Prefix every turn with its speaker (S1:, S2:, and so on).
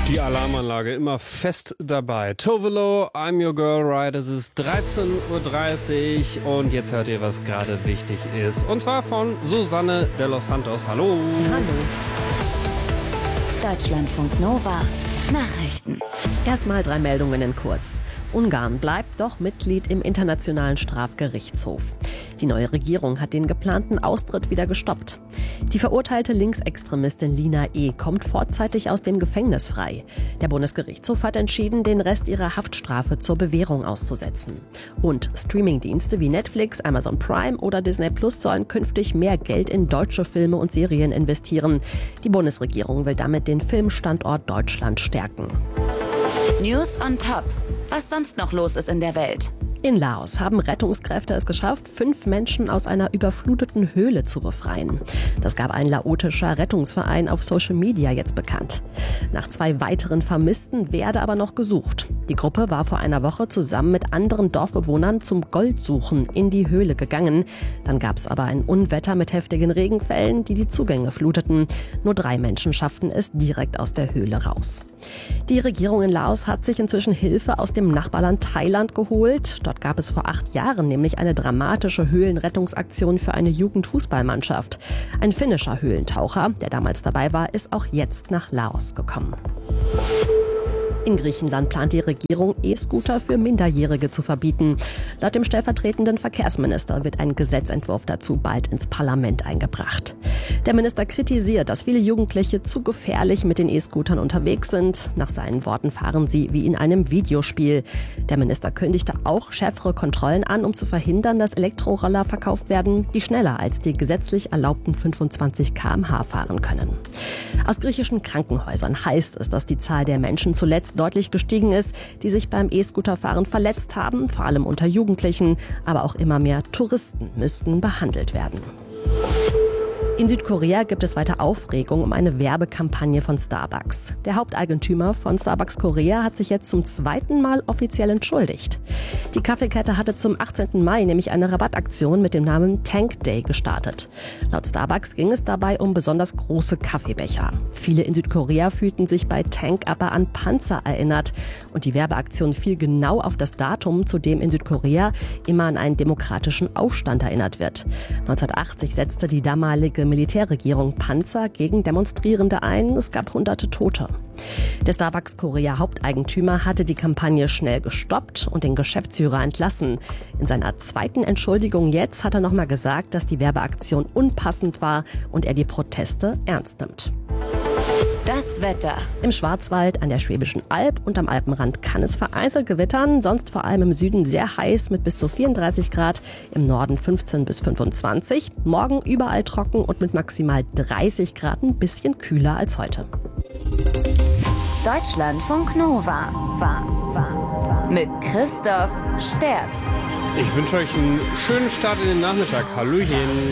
S1: Die Alarmanlage immer fest dabei. Tovelo, I'm Your Girl Right. Es ist 13:30 Uhr und jetzt hört ihr, was gerade wichtig ist. Und zwar von Susanne de los Santos. Hallo.
S2: Hallo.
S3: Deutschlandfunk Nova. Nachrichten.
S2: Erstmal 3 Meldungen in kurz. Ungarn bleibt doch Mitglied im Internationalen Strafgerichtshof. Die neue Regierung hat den geplanten Austritt wieder gestoppt. Die verurteilte Linksextremistin Lina E. kommt vorzeitig aus dem Gefängnis frei. Der Bundesgerichtshof hat entschieden, den Rest ihrer Haftstrafe zur Bewährung auszusetzen. Und Streamingdienste wie Netflix, Amazon Prime oder Disney Plus sollen künftig mehr Geld in deutsche Filme und Serien investieren. Die Bundesregierung will damit den Filmstandort Deutschland stärken.
S3: News on top. Was sonst noch los ist in der Welt.
S2: In Laos haben Rettungskräfte es geschafft, 5 Menschen aus einer überfluteten Höhle zu befreien. Das gab ein laotischer Rettungsverein auf Social Media jetzt bekannt. Nach 2 weiteren Vermissten werde aber noch gesucht. Die Gruppe war vor einer Woche zusammen mit anderen Dorfbewohnern zum Goldsuchen in die Höhle gegangen. Dann gab es aber ein Unwetter mit heftigen Regenfällen, die die Zugänge fluteten. Nur 3 Menschen schafften es direkt aus der Höhle raus. Die Regierung in Laos hat sich inzwischen Hilfe aus dem Nachbarland Thailand geholt. Dort gab es vor 8 Jahren nämlich eine dramatische Höhlenrettungsaktion für eine Jugendfußballmannschaft. Ein finnischer Höhlentaucher, der damals dabei war, ist auch jetzt nach Laos gekommen. In Griechenland plant die Regierung, E-Scooter für Minderjährige zu verbieten. Laut dem stellvertretenden Verkehrsminister wird ein Gesetzentwurf dazu bald ins Parlament eingebracht. Der Minister kritisiert, dass viele Jugendliche zu gefährlich mit den E-Scootern unterwegs sind. Nach seinen Worten fahren sie wie in einem Videospiel. Der Minister kündigte auch schärfere Kontrollen an, um zu verhindern, dass Elektroroller verkauft werden, die schneller als die gesetzlich erlaubten 25 km/h fahren können. Aus griechischen Krankenhäusern heißt es, dass die Zahl der Menschen zuletzt deutlich gestiegen ist, die sich beim E-Scooterfahren verletzt haben, vor allem unter Jugendlichen, aber auch immer mehr Touristen müssten behandelt werden. In Südkorea gibt es weiter Aufregung um eine Werbekampagne von Starbucks. Der Haupteigentümer von Starbucks Korea hat sich jetzt zum 2. Mal offiziell entschuldigt. Die Kaffeekette hatte zum 18. Mai nämlich eine Rabattaktion mit dem Namen Tank Day gestartet. Laut Starbucks ging es dabei um besonders große Kaffeebecher. Viele in Südkorea fühlten sich bei Tank aber an Panzer erinnert. Und die Werbeaktion fiel genau auf das Datum, zu dem in Südkorea immer an einen demokratischen Aufstand erinnert wird. 1980 setzte die damalige Militärregierung Panzer gegen Demonstrierende ein. Es gab hunderte Tote. Der Starbucks Korea Haupteigentümer hatte die Kampagne schnell gestoppt und den Geschäftsführer entlassen. In seiner 2. Entschuldigung jetzt hat er nochmal gesagt, dass die Werbeaktion unpassend war und er die Proteste ernst nimmt.
S3: Das Wetter.
S2: Im Schwarzwald, an der Schwäbischen Alb und am Alpenrand kann es vereinzelt gewittern, sonst vor allem im Süden sehr heiß mit bis zu 34 Grad, im Norden 15 bis 25. Morgen überall trocken und mit maximal 30 Grad ein bisschen kühler als heute.
S3: Deutschlandfunk Nova. Mit Christoph Sterz.
S1: Ich wünsche euch einen schönen Start in den Nachmittag. Hallöchen.